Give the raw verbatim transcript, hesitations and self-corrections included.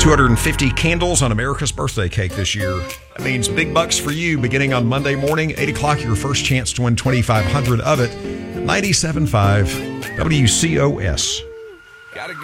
two hundred fifty candles on America's birthday cake this year. That means big bucks for you beginning on Monday morning, eight o'clock, your first chance to win twenty-five hundred of it. ninety-seven point five W C O S.